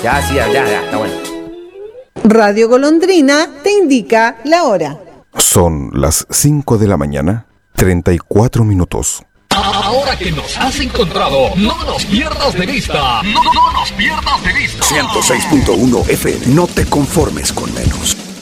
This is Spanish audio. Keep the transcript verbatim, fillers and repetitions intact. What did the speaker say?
Ya, sí, ya, ya, está bueno. Radio Golondrina te indica la hora. Son las cinco de la mañana, treinta y cuatro minutos. Ahora que nos has encontrado, no nos pierdas de vista. No, no nos pierdas de vista. ciento seis punto uno F M. No te conformes con menos.